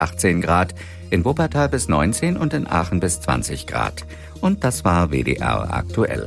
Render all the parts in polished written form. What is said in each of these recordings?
18 Grad, in Wuppertal bis 19 und in Aachen bis 20 Grad. Und das war WDR aktuell.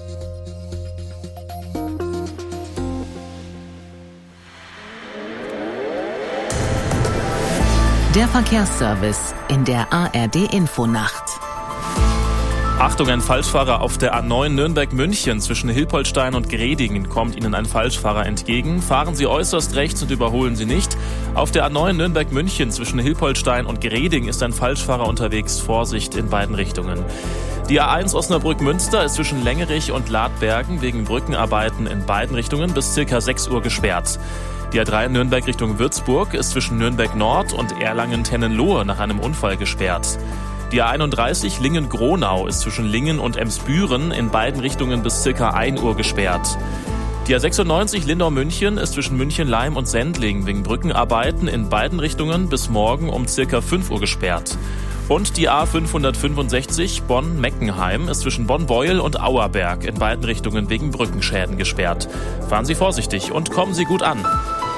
Der Verkehrsservice in der ARD-Infonacht. Achtung, ein Falschfahrer auf der A9 Nürnberg-München zwischen Hilpoltstein und Gredingen kommt Ihnen ein Falschfahrer entgegen. Fahren Sie äußerst rechts und überholen Sie nicht. Auf der A9 Nürnberg-München zwischen Hilpoltstein und Gredingen ist ein Falschfahrer unterwegs. Vorsicht in beiden Richtungen. Die A1 Osnabrück-Münster ist zwischen Längerich und Ladbergen wegen Brückenarbeiten in beiden Richtungen bis ca. 6 Uhr gesperrt. Die A3 Nürnberg Richtung Würzburg ist zwischen Nürnberg Nord und Erlangen-Tennenlohe nach einem Unfall gesperrt. Die A31 Lingen-Gronau ist zwischen Lingen und Emsbüren in beiden Richtungen bis ca. 1 Uhr gesperrt. Die A96 Lindau-München ist zwischen München-Leim und Sendling wegen Brückenarbeiten in beiden Richtungen bis morgen um ca. 5 Uhr gesperrt. Und die A565 Bonn-Meckenheim ist zwischen Bonn-Beuel und Auerberg in beiden Richtungen wegen Brückenschäden gesperrt. Fahren Sie vorsichtig und kommen Sie gut an.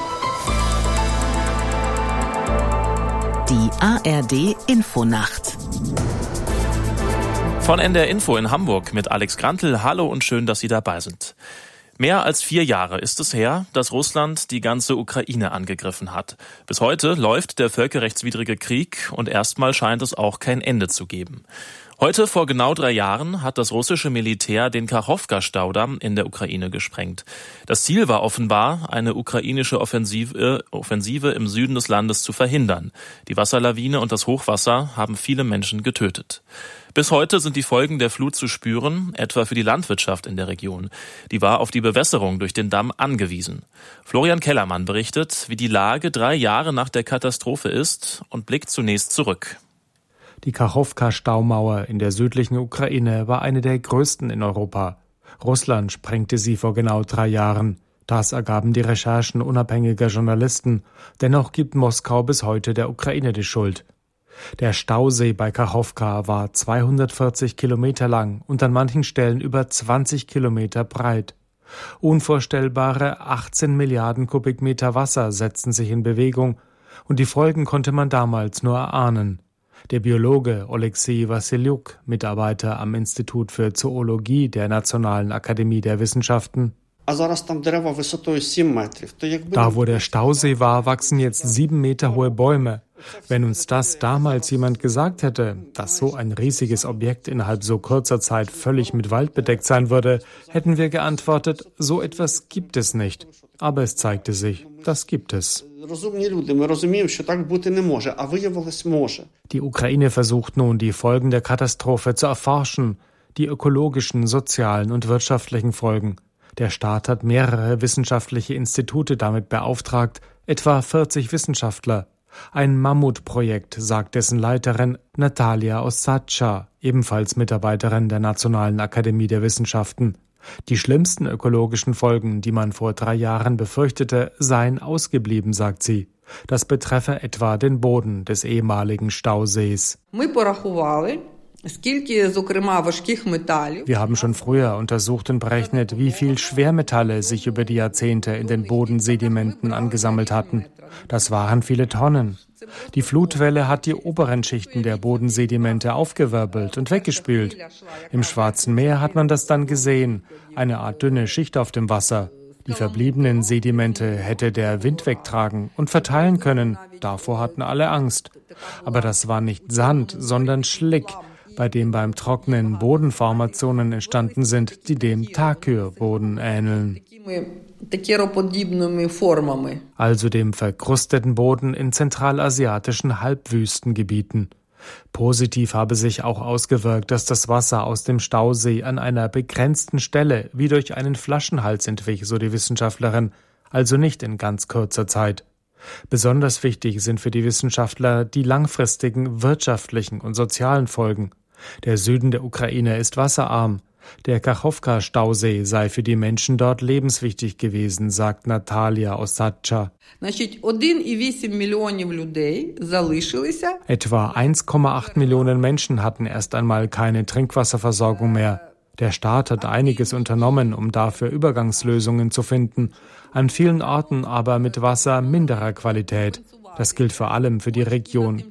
Die ARD-Infonacht. Von NDR Info in Hamburg mit Alex Grantl. Hallo und schön, dass Sie dabei sind. Mehr als 4 Jahre ist es her, dass Russland die ganze Ukraine angegriffen hat. Bis heute läuft der völkerrechtswidrige Krieg und erstmal scheint es auch kein Ende zu geben. Heute, vor genau 3 Jahren, hat das russische Militär den Kachowka-Staudamm in der Ukraine gesprengt. Das Ziel war offenbar, eine ukrainische Offensive im Süden des Landes zu verhindern. Die Wasserlawine und das Hochwasser haben viele Menschen getötet. Bis heute sind die Folgen der Flut zu spüren, etwa für die Landwirtschaft in der Region. Die war auf die Bewässerung durch den Damm angewiesen. Florian Kellermann berichtet, wie die Lage 3 Jahre nach der Katastrophe ist und blickt zunächst zurück. Die Kachowka-Staumauer in der südlichen Ukraine war eine der größten in Europa. Russland sprengte sie vor genau 3 Jahren. Das ergaben die Recherchen unabhängiger Journalisten. Dennoch gibt Moskau bis heute der Ukraine die Schuld. Der Stausee bei Kachowka war 240 Kilometer lang und an manchen Stellen über 20 Kilometer breit. Unvorstellbare 18 Milliarden Kubikmeter Wasser setzten sich in Bewegung und die Folgen konnte man damals nur erahnen. Der Biologe Oleksiy Wassilyuk, Mitarbeiter am Institut für Zoologie der Nationalen Akademie der Wissenschaften: Da, wo der Stausee war, wachsen jetzt 7 Meter hohe Bäume. Wenn uns das damals jemand gesagt hätte, dass so ein riesiges Objekt innerhalb so kurzer Zeit völlig mit Wald bedeckt sein würde, hätten wir geantwortet, so etwas gibt es nicht. Aber es zeigte sich, das gibt es. Die Ukraine versucht nun, die Folgen der Katastrophe zu erforschen, die ökologischen, sozialen und wirtschaftlichen Folgen. Der Staat hat mehrere wissenschaftliche Institute damit beauftragt, etwa 40 Wissenschaftler. Ein Mammutprojekt, sagt dessen Leiterin Natalia Osatscha, ebenfalls Mitarbeiterin der Nationalen Akademie der Wissenschaften. Die schlimmsten ökologischen Folgen, die man vor 3 Jahren befürchtete, seien ausgeblieben, sagt sie. Das betreffe etwa den Boden des ehemaligen Stausees. Wir haben schon früher untersucht und berechnet, wie viel Schwermetalle sich über die Jahrzehnte in den Bodensedimenten angesammelt hatten. Das waren viele Tonnen. Die Flutwelle hat die oberen Schichten der Bodensedimente aufgewirbelt und weggespült. Im Schwarzen Meer hat man das dann gesehen, eine Art dünne Schicht auf dem Wasser. Die verbliebenen Sedimente hätte der Wind wegtragen und verteilen können. Davor hatten alle Angst. Aber das war nicht Sand, sondern Schlick, bei dem beim Trocknen Bodenformationen entstanden sind, die dem Takür-Boden ähneln. Also dem verkrusteten Boden in zentralasiatischen Halbwüstengebieten. Positiv habe sich auch ausgewirkt, dass das Wasser aus dem Stausee an einer begrenzten Stelle wie durch einen Flaschenhals entwich, so die Wissenschaftlerin, also nicht in ganz kurzer Zeit. Besonders wichtig sind für die Wissenschaftler die langfristigen wirtschaftlichen und sozialen Folgen. Der Süden der Ukraine ist wasserarm. Der Kachowka-Stausee sei für die Menschen dort lebenswichtig gewesen, sagt Natalia Osatscha. Etwa 1,8 Millionen Menschen hatten erst einmal keine Trinkwasserversorgung mehr. Der Staat hat einiges unternommen, um dafür Übergangslösungen zu finden, an vielen Orten aber mit Wasser minderer Qualität. Das gilt vor allem für die Region